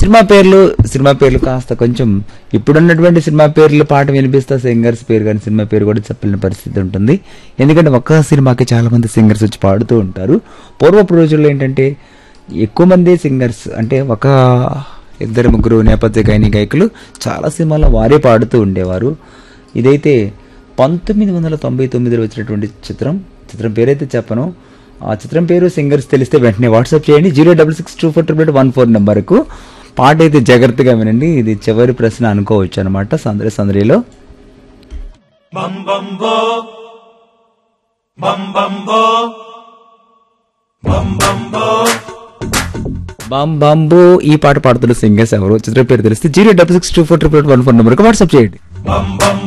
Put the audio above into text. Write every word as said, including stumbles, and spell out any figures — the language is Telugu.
సినిమా పేర్లు సినిమా పేర్లు కాస్త కొంచెం ఇప్పుడున్నటువంటి సినిమా పేర్లు పాట వినిపిస్తా సింగర్స్ పేరు కానీ సినిమా పేరు కూడా చెప్పలేని పరిస్థితి ఉంటుంది. ఎందుకంటే ఒక్క సినిమాకి చాలా మంది సింగర్స్ వచ్చి పాడుతూ ఉంటారు. పూర్వపు రోజుల్లో ఏంటంటే ఎక్కువ మంది సింగర్స్ అంటే ఒక ఇద్దరు ముగ్గురు నేపథ్య గాయని గాయకులు చాలా సినిమాల్లో వారే పాడుతూ ఉండేవారు. ఇదైతే పంతొమ్మిది వందల తొంభై తొమ్మిదిలో వచ్చినటువంటి చిత్రం. చిత్రం పేరైతే చెప్పను. ఆ చిత్రం పేరు సింగర్స్ తెలిస్తే వెంటనే వాట్సాప్ చేయండి zero double six two four triple eight one four నెంబర్కు. పాట అయితే జాగ్రత్తగా వినండి. ఇది చివరి ప్రశ్న అనుకోవచ్చు అనమాట. సందడి సందడిలో బం బంబో ఈ పాట పాడుతున్న సింగర్స్ ఎవరు? చిత్రం పేరు తెలిస్తే zero double six two four triple eight one four నెంబర్కు వాట్సాప్ చేయండి.